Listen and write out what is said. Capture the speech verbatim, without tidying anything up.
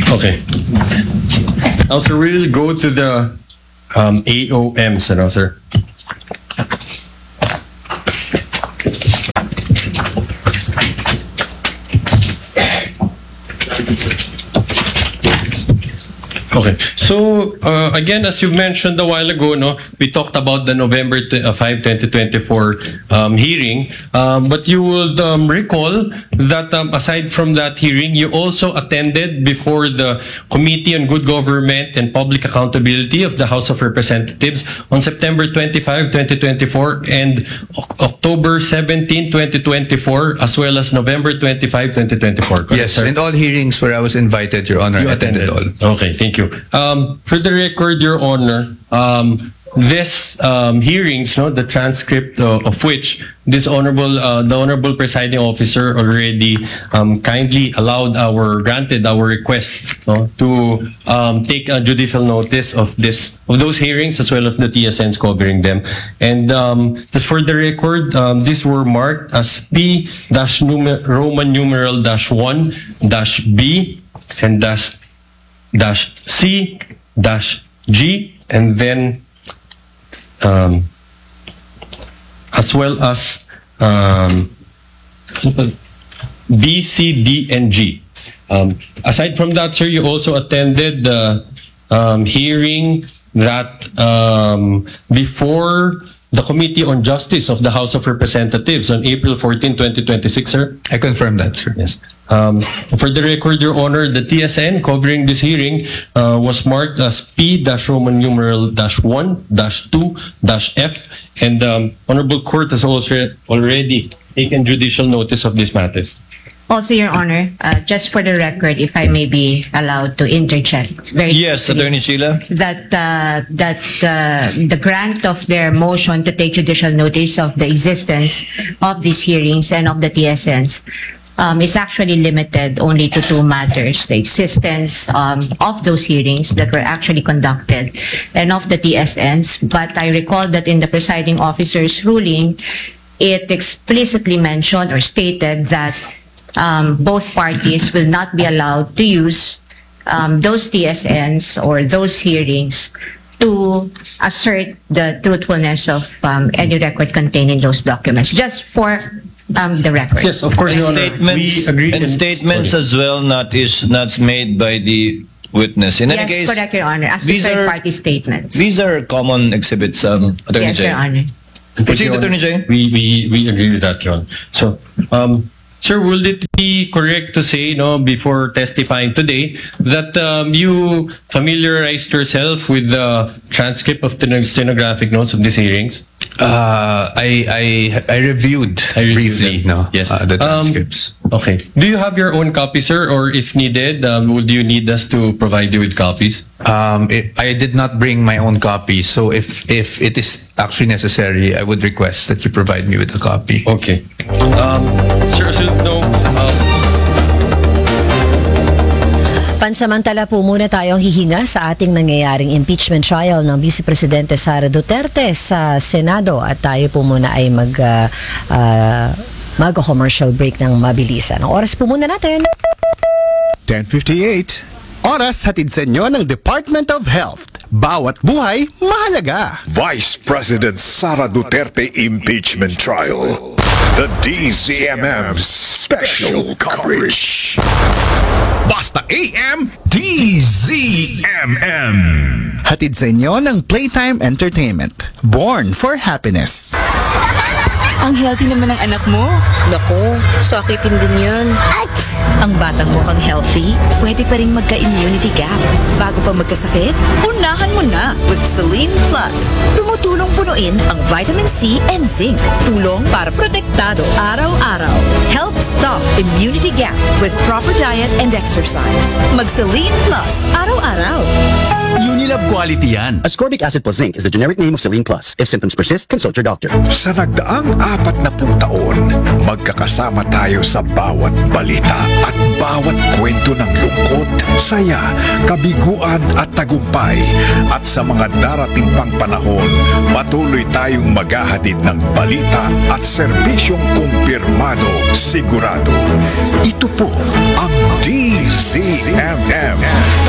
Okay. Now, sir, we will go to the um, A O Ms, ano, sir? Okay. So, uh, again, as you mentioned a while ago, no, we talked about the November fifth, twenty twenty-four um, hearing. Um, but you will um, recall that um, aside from that hearing, you also attended before the Committee on Good Government and Public Accountability of the House of Representatives on September twenty-fifth, twenty twenty-four and October seventeenth, twenty twenty-four, as well as November twenty-fifth, twenty twenty-four. Correct, yes, sir? in all hearings where I was invited, Your Honor, You I attended all. Okay, thank you. Um, for the record, Your Honor, um, this um, hearings, no, the transcript uh, of which this honorable, uh, the honorable presiding officer already um, kindly allowed our, granted our request, no, to um, take a judicial notice of this, of those hearings as well as the T S Ns covering them. And um, just for the record, um, these were marked as P dash numer Roman numeral dash one dash B and dash dash C dash G, and then um, as well as um, B, C, D, and G. Um, aside from that, sir, you also attended the um, hearing that um, before the Committee on Justice of the House of Representatives on April fourteenth, twenty twenty-six, sir? I confirm that, sir. Yes. Um, for the record, Your Honor, the T S N covering this hearing uh, was marked as P-Roman numeral dash one dash two dash F, and um, Honorable Court has also already taken judicial notice of this matter. Also, Your Honor, uh, just for the record, if I may be allowed to interject. Very Yes, quickly, Attorney Sheila. That, uh, that uh, the grant of their motion to take judicial notice of the existence of these hearings and of the T S Ns um, is actually limited only to two matters: the existence um, of those hearings that were actually conducted and of the T S Ns. But I recall that in the presiding officer's ruling, it explicitly mentioned or stated that Um, both parties will not be allowed to use um, those T S Ns or those hearings to assert the truthfulness of um, any record contained in those documents, just for um, the record. Yes, of course, And Your Honor. statements, We agree. and statements Sorry. as well not is not made by the witness. In Yes, any case, correct, Your Honor, as these to are- third-party statements. these are common exhibits, um, Attorney Yes, Jay. Your Honor. Thank Proceed, you, Your Attorney Honor. Jay. We, we, we agree with that, John. So, um, sir, will it be correct to say, no, before testifying today, that um, you familiarized yourself with the transcript of the stenographic notes of these hearings? Uh, I, I, I reviewed I reviewed briefly them. no, Yes. uh, the Um, transcripts. Okay. Do you have your own copy, sir, or if needed, um, would you need us to provide you with copies? Um, it, I did not bring my own copy, so if, if it is actually necessary, I would request that you provide me with a copy. Okay. Um, sir, so no. Um, Pansamantala po muna tayong hihinga sa ating nangyayaring impeachment trial ng Vice Presidente Sara Duterte sa Senado, at tayo po muna ay mag uh, uh, mag-commercial break ng mabilisan. Ang oras po muna natin. ten fifty-eight. Oras hatid sa inyo ng Department of Health. Bawat buhay, mahalaga. Vice President Sara Duterte impeachment trial. The D Z M M special coverage. Basta A M, D Z M M. Hatid sa inyo ng Playtime Entertainment. Born for happiness. Ang healthy naman ng anak mo. Naku, sakitin din yan. Ang batang mukhang healthy, pwede pa rin magka-immunity gap. Bago pa magkasakit, unahan mo na with Celine Plus. Tumutulong punuin ang vitamin C and zinc. Tulong para protektado araw-araw. Help stop immunity gap with proper diet and exercise. Mag-Celine Plus araw-araw. Unilab quality yan. Ascorbic acid plus zinc is the generic name of Celine Plus. If symptoms persist, consult your doctor. Sa nagdaang apat na pung taon, magkakasama tayo sa bawat balita at bawat kwento ng lungkot, saya, kabiguan at tagumpay. At sa mga darating pang panahon, patuloy tayong maghahatid ng balita at serbisyong kumpirmado, sigurado. Ito po ang D Z M M.